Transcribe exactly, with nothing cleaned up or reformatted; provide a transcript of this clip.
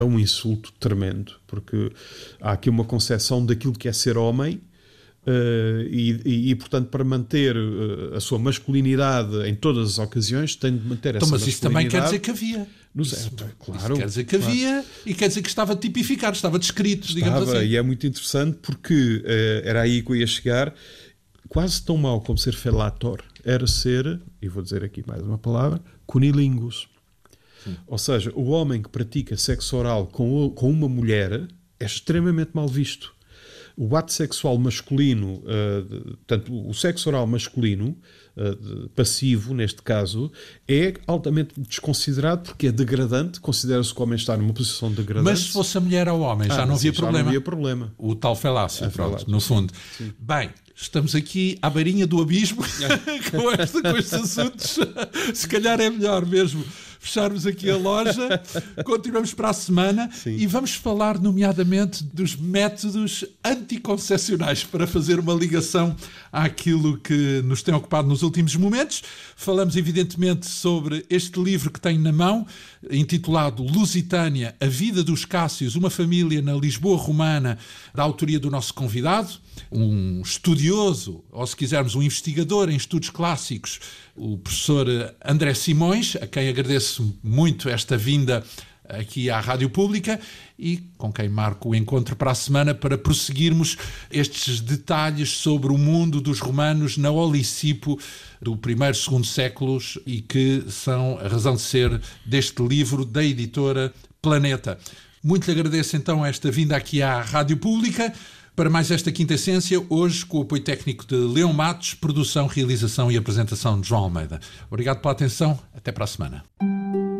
É um insulto tremendo, porque há aqui uma concepção daquilo que é ser homem. Uh, e, e, e, portanto, para manter uh, a sua masculinidade em todas as ocasiões, tem de manter então, essa mas isso também quer dizer que havia. No isso, certo, claro, isso quer dizer que claro. havia e quer dizer que estava tipificado, estava descrito, estava, digamos assim. E é muito interessante porque uh, era aí que eu ia chegar. Quase tão mau como ser felator era ser, e vou dizer aqui mais uma palavra, cunilingus. Sim. Ou seja, o homem que pratica sexo oral com, com uma mulher é extremamente mal visto. O ato sexual masculino, uh, portanto, o sexo oral masculino, uh, passivo, neste caso, é altamente desconsiderado porque é degradante, considera-se que o homem está numa posição degradante. Mas se fosse a mulher ao homem, já, ah, não, havia sim, problema. já não havia problema. O tal falácio, pronto, falácio, no sim, fundo. Sim. Bem, estamos aqui à beirinha do abismo com, esta, com estes assuntos. Se calhar é melhor mesmo fecharmos aqui a loja. Continuamos para a semana. Sim. E vamos falar nomeadamente dos métodos anticoncepcionais para fazer uma ligação àquilo que nos tem ocupado nos últimos momentos. Falamos evidentemente sobre este livro que tenho na mão, intitulado Lusitânia, a vida dos Cássios, uma família na Lisboa romana, da autoria do nosso convidado, um estudioso, ou se quisermos um investigador em estudos clássicos, o professor André Simões, a quem agradeço muito esta vinda aqui à Rádio Pública e com quem marco o encontro para a semana para prosseguirmos estes detalhes sobre o mundo dos romanos na Olicipo do primeiro e segundo séculos e que são a razão de ser deste livro da editora Planeta. Muito lhe agradeço então esta vinda aqui à Rádio Pública para mais esta Quinta Essência, hoje com o apoio técnico de Leão Matos, produção, realização e apresentação de João Almeida. Obrigado pela atenção, até para a semana.